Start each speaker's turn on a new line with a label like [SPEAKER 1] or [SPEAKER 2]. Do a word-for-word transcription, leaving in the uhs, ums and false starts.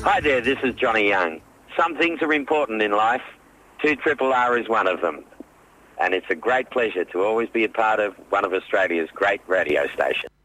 [SPEAKER 1] Hi there, this is Johnny Young. Some things are important in life. two Triple R is one of them. And it's a great pleasure to always be a part of one of Australia's great radio stations.